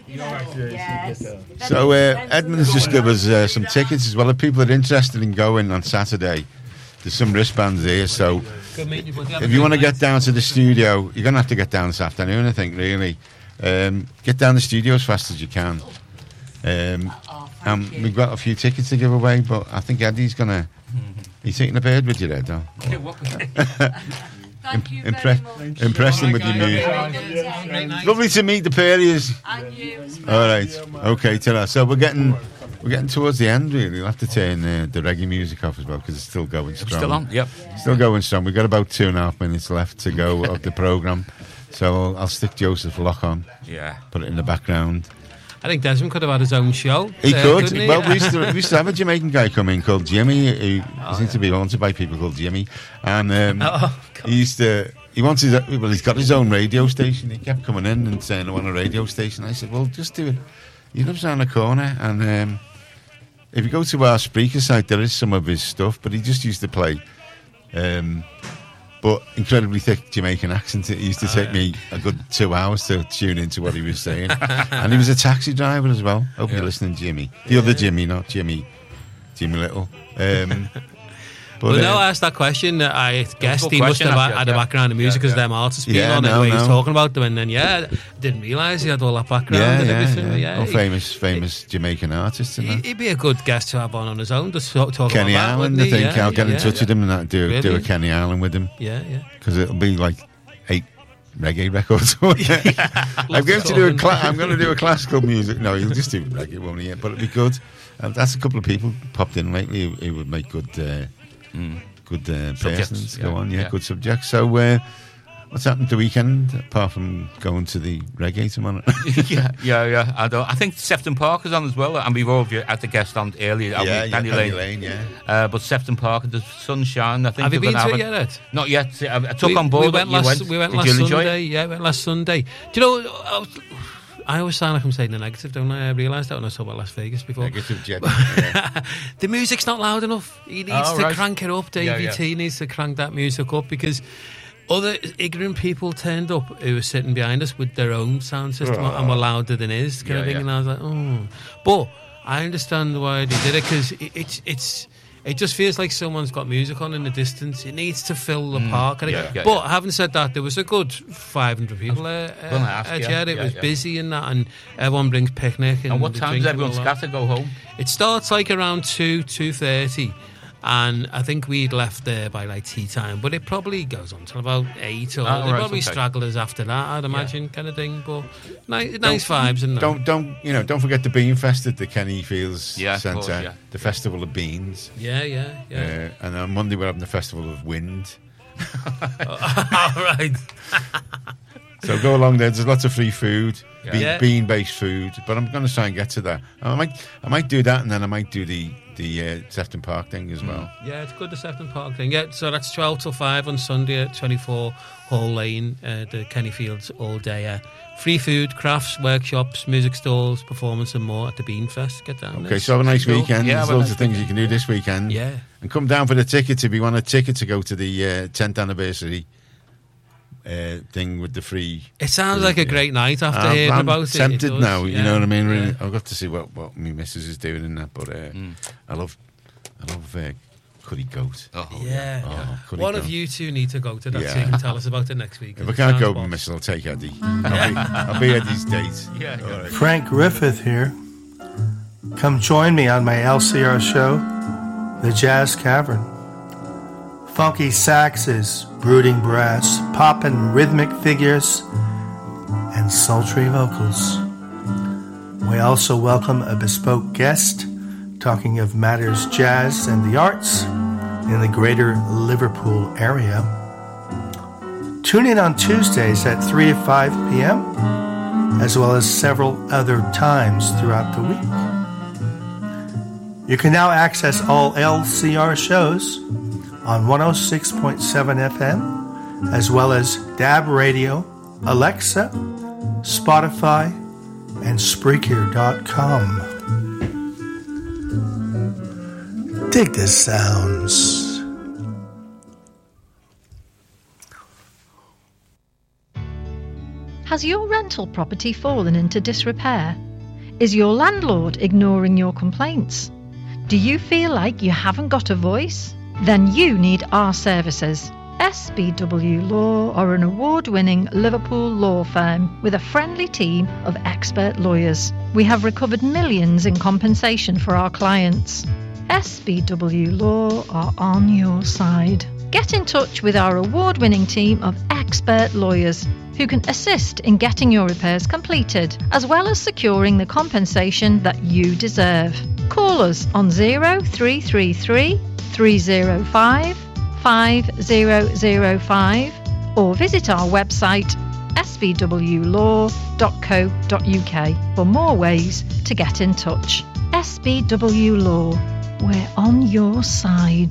So Edmund's just give us some tickets as well. If people are interested in going on Saturday, there's some wristbands here. So if you want to get down to the studio, you're going to have to get down this afternoon, I think, really. Get down the studio as fast as you can. We've got a few tickets to give away, but I think Eddie's going to... He's taking a bird with you there, though. Impress him with your music. Lovely to meet the Perriers. All right. Okay, so we're getting towards the end, really. We'll have to turn the reggae music off as well, because it's still going strong. Still on? Yep. Still going strong. We've got about 2.5 minutes left to go of the programme. So I'll stick Joseph Locke on. Yeah. Put it in the background. I think Desmond could have had his own show. He could. He? Well, we used to have a Jamaican guy come in called Jimmy, who seems to be haunted by people called Jimmy. And he's got his own radio station. He kept coming in and saying, I want a radio station. I said, well, just do it. He lives around the corner. And if you go to our speaker site, there is some of his stuff, but he just used to play... but incredibly thick Jamaican accent. It used to take me a good 2 hours to tune into what he was saying. And he was a taxi driver as well. Hope you're listening, Jimmy. The other Jimmy, not Jimmy Little. I asked that question. I guessed he must have had a background in music because them artists being on it, where he was talking about them, and then didn't realise he had all that background and everything. All famous Jamaican artists. He'd be a good guest to have on his own. Just talk Kenny about Allen, I think. I'll get in touch with him and do a Kenny Allen with him. Yeah. Because it'll be like 8 reggae records. I'm going to do a classical music. No, he'll just do reggae, won't he? But it'll be good. That's a couple of people popped in lately who would make good persons to go on. Good subjects. So what's happened the weekend apart from going to the reggae tomorrow? I think Sefton Park is on as well, and we've all had the guest on earlier. Danny Lane. But Sefton Park, the sunshine. I think have you been to it yet? Not yet. I took on board. We went last Sunday. Yeah, we went last Sunday. Do you know? I always sound like I'm saying the negative, don't I? I realised that when I saw about Las Vegas before. Negative jet. The music's not loud enough. He needs to crank it up. DVT needs to crank that music up because other ignorant people turned up who were sitting behind us with their own sound system and were louder than his kind of thing. And I was like, But I understand why they did it because it just feels like someone's got music on in the distance. It needs to fill the park. But having said that, there was a good 500 people there. It was busy and that, and everyone brings picnic. And what time does everyone scatter go home? It starts like around 2:30. And I think we'd left there by like tea time, but it probably goes on till about 8 or probably stragglers after that, I'd imagine, kind of thing. But nice vibes. And don't forget the Bean Fest at the Kenny Fields Centre, the Festival of Beans. Yeah. And on Monday we're having the Festival of Wind. All right. So go along there. There's lots of free food, bean-based food. But I'm going to try and get to that. I might do that, and then I might do the Sefton Park thing as well. Yeah, it's good, the Sefton Park thing. Yeah, so that's 12 till 5 on Sunday at 24 Hall Lane, the Kenny Fields all day. Free food, crafts, workshops, music stalls, performance and more at the Bean Fest. Get down there. Okay, so have a nice weekend. There's loads of things you can do this weekend. Yeah. And come down for the tickets if you want a ticket to go to the 10th anniversary thing with the free. It sounds like a great night after hearing about it. I'm tempted now, you know what I mean? Really, I've got to see what my missus is doing in that, but I love Curry Goat. One of you two need to go to that so you can tell us about it next week. If I can't go with my missus, I'll take Eddie. I'll be Eddie's date. Right. Frank Griffith here. Come join me on my LCR show, The Jazz Cavern. Funky saxes, brooding brass, poppin' rhythmic figures, and sultry vocals. We also welcome a bespoke guest talking of matters jazz and the arts in the greater Liverpool area. Tune in on Tuesdays at 3 to 5 p.m., as well as several other times throughout the week. You can now access all LCR shows on 106.7 FM, as well as DAB Radio, Alexa, Spotify, and Spreaker.com. Dig the sounds. Has your rental property fallen into disrepair? Is your landlord ignoring your complaints? Do you feel like you haven't got a voice? Then you need our services. SBW Law are an award-winning Liverpool law firm with a friendly team of expert lawyers. We have recovered millions in compensation for our clients. SBW Law are on your side. Get in touch with our award-winning team of expert lawyers who can assist in getting your repairs completed, as well as securing the compensation that you deserve. Call us on 0333 305 5005 or visit our website sbwlaw.co.uk for more ways to get in touch. SBW Law, we're on your side.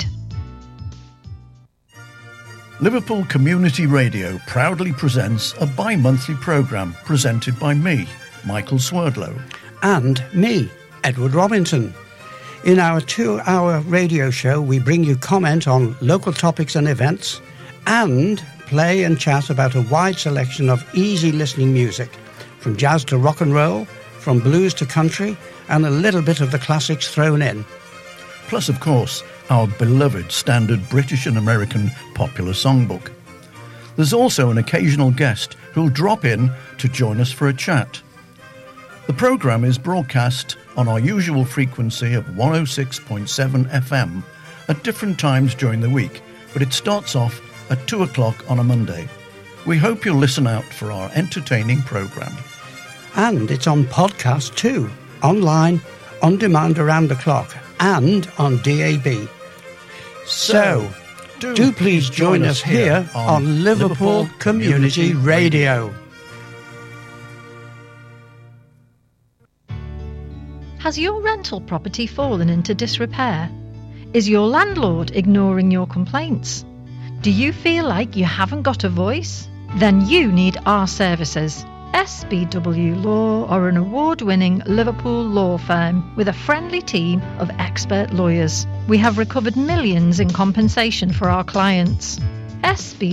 Liverpool Community Radio proudly presents a bi-monthly programme presented by me, Michael Swerdlow. And me, Edward Robinson. In our 2-hour radio show, we bring you comment on local topics and events and play and chat about a wide selection of easy listening music, from jazz to rock and roll, from blues to country, and a little bit of the classics thrown in. Plus, of course, our beloved standard British and American popular songbook. There's also an occasional guest who'll drop in to join us for a chat. The programme is broadcast on our usual frequency of 106.7 FM at different times during the week, but it starts off at 2 o'clock on a Monday. We hope you'll listen out for our entertaining programme. And it's on podcast too, online, on demand around the clock, and on DAB. So, do please join us here on Liverpool Community Radio. Has your rental property fallen into disrepair? Is your landlord ignoring your complaints? Do you feel like you haven't got a voice? Then you need our services. SBW Law are an award-winning Liverpool law firm with a friendly team of expert lawyers. We have recovered millions in compensation for our clients.